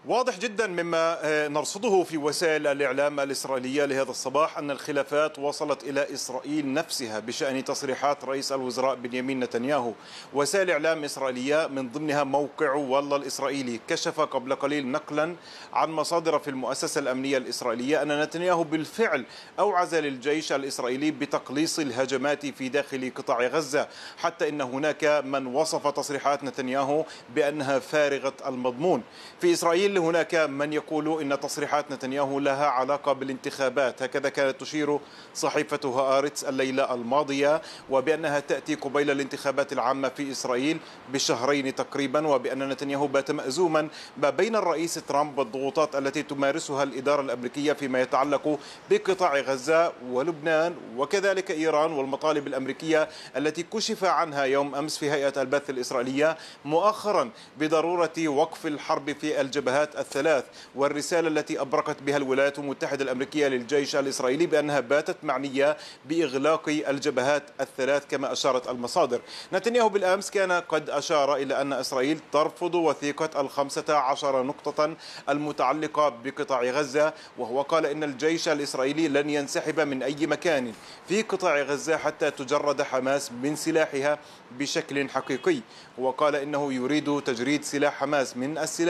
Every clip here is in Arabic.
واضح جدا مما نرصده في وسائل الإعلام الإسرائيلية لهذا الصباح أن الخلافات وصلت إلى إسرائيل نفسها بشأن تصريحات رئيس الوزراء بنيامين نتنياهو. وسائل إعلام إسرائيلية من ضمنها موقع والله الإسرائيلي كشف قبل قليل نقلا عن مصادر في المؤسسة الأمنية الإسرائيلية أن نتنياهو بالفعل أوعز للجيش الإسرائيلي بتقليص الهجمات في داخل قطاع غزة، حتى إن هناك من وصف تصريحات نتنياهو بأنها فارغة المضمون. في إسرائيل هناك من يقول إن تصريحات نتنياهو لها علاقة بالانتخابات، هكذا كانت تشير صحيفة هآرتس الليلة الماضية، وبأنها تأتي قبيل الانتخابات العامة في إسرائيل بشهرين تقريبا، وبأن نتنياهو بات مأزوما ما بين الرئيس ترامب والضغوطات التي تمارسها الإدارة الأمريكية فيما يتعلق بقطاع غزة ولبنان وكذلك إيران والمطالب الأمريكية التي كشف عنها يوم أمس في هيئة البث الإسرائيلية مؤخرا بضرورة وقف الحرب في الجبهات الثلاث، والرسالة التي أبرقت بها الولايات المتحدة الأمريكية للجيش الإسرائيلي بأنها باتت معنية بإغلاق الجبهات الثلاث كما أشارت المصادر. نتنياهو بالأمس كان قد أشار إلى أن إسرائيل ترفض وثيقة 15 نقطة المتعلقة بقطاع غزة، وهو قال إن الجيش الإسرائيلي لن ينسحب من أي مكان في قطاع غزة حتى تجرد حماس من سلاحها بشكل حقيقي. وقال إنه يريد تجريد سلاح حماس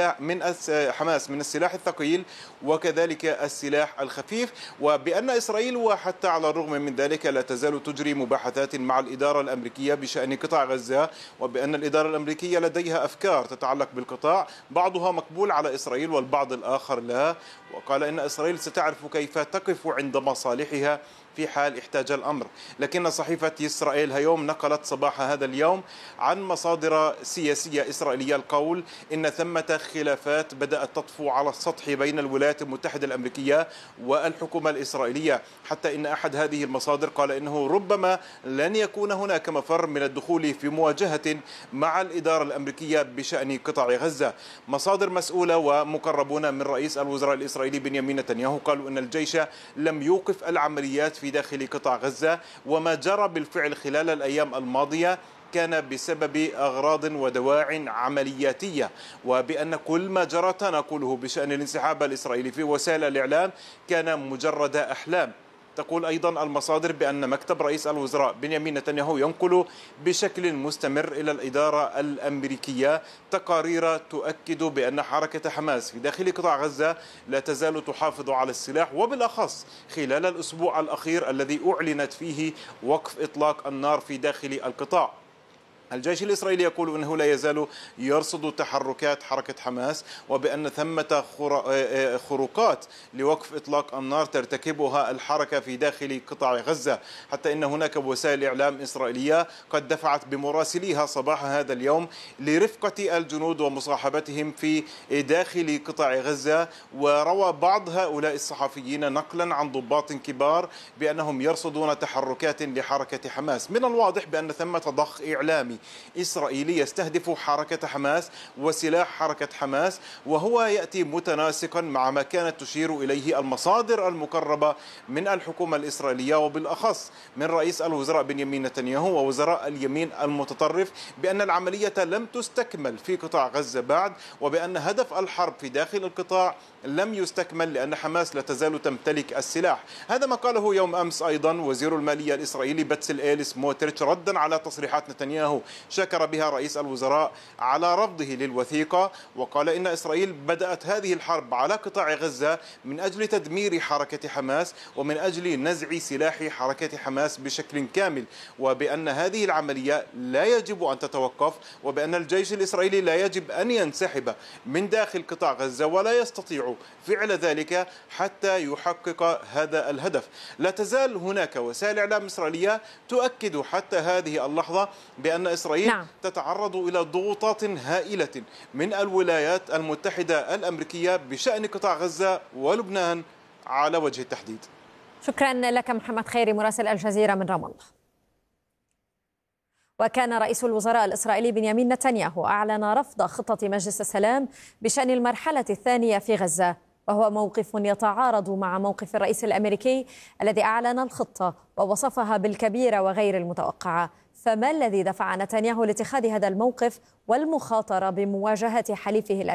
من السلاح الثقيل وكذلك السلاح الخفيف، وبأن إسرائيل وحتى على الرغم من ذلك لا تزال تجري مباحثات مع الإدارة الأمريكية بشأن قطاع غزة، وبأن الإدارة الأمريكية لديها أفكار تتعلق بالقطاع بعضها مقبول على إسرائيل والبعض الآخر لا. وقال إن إسرائيل ستعرف كيف تقف عند مصالحها في حال احتاج الأمر. لكن صحيفة إسرائيل هيوم نقلت صباح هذا اليوم عن مصادر سياسية إسرائيلية القول إن ثمة خلافات بدأت تطفو على السطح بين الولايات المتحدة الأمريكية والحكومة الإسرائيلية، حتى إن أحد هذه المصادر قال إنه ربما لن يكون هناك مفر من الدخول في مواجهة مع الإدارة الأمريكية بشأن قطاع غزة. مصادر مسؤولة ومقربون من رئيس الوزراء الإسرائيلي بنيامين نتنياهو قالوا إن الجيش لم يوقف العمليات في داخل قطاع غزة، وما جرى بالفعل خلال الأيام الماضية كان بسبب أغراض ودواع عملياتية، وبأن كل ما جرى تناقله بشأن الانسحاب الإسرائيلي في وسائل الإعلام كان مجرد أحلام. تقول أيضا المصادر بأن مكتب رئيس الوزراء بنيامين نتنياهو ينقل بشكل مستمر إلى الإدارة الأمريكية تقارير تؤكد بأن حركة حماس في داخل قطاع غزة لا تزال تحافظ على السلاح، وبالأخص خلال الأسبوع الأخير الذي أعلنت فيه وقف إطلاق النار في داخل القطاع. الجيش الإسرائيلي يقول أنه لا يزال يرصد تحركات حركة حماس، وبأن ثمة خروقات لوقف إطلاق النار ترتكبها الحركة في داخل قطاع غزة، حتى إن هناك وسائل إعلام إسرائيلية قد دفعت بمراسليها صباح هذا اليوم لرفقة الجنود ومصاحبتهم في داخل قطاع غزة. وروى بعض هؤلاء الصحفيين نقلا عن ضباط كبار بأنهم يرصدون تحركات لحركة حماس. من الواضح بأن ثمة ضخ إعلامي إسرائيلي يستهدف حركة حماس وسلاح حركة حماس، وهو يأتي متناسقا مع ما كانت تشير إليه المصادر المقربة من الحكومة الإسرائيلية وبالأخص من رئيس الوزراء بنيامين نتنياهو ووزراء اليمين المتطرف، بأن العملية لم تستكمل في قطاع غزة بعد، وبأن هدف الحرب في داخل القطاع لم يستكمل لأن حماس لا تزال تمتلك السلاح. هذا ما قاله يوم أمس أيضا وزير المالية الإسرائيلي بتسليل سموتريتش ردا على تصريحات نتنياهو شكر بها رئيس الوزراء على رفضه للوثيقة، وقال إن إسرائيل بدأت هذه الحرب على قطاع غزة من أجل تدمير حركة حماس ومن أجل نزع سلاح حركة حماس بشكل كامل، وبأن هذه العملية لا يجب أن تتوقف، وبأن الجيش الإسرائيلي لا يجب أن ينسحب من داخل قطاع غزة ولا يستطيع فعل ذلك حتى يحقق هذا الهدف. لا تزال هناك وسائل إعلام إسرائيلية تؤكد حتى هذه اللحظة بأن إسرائيل تتعرض إلى ضغوطات هائلة من الولايات المتحدة الأمريكية بشأن قطاع غزة ولبنان على وجه التحديد. شكرا لك محمد خيري مراسل الجزيرة من رام الله. وكان رئيس الوزراء الإسرائيلي بنيامين نتنياهو أعلن رفض خطة مجلس السلام بشأن المرحلة الثانية في غزة، وهو موقف يتعارض مع موقف الرئيس الأمريكي الذي أعلن الخطة ووصفها بالكبيرة وغير المتوقعة. فما الذي دفع نتنياهو لاتخاذ هذا الموقف والمخاطرة بمواجهة حليفه الأمريكي؟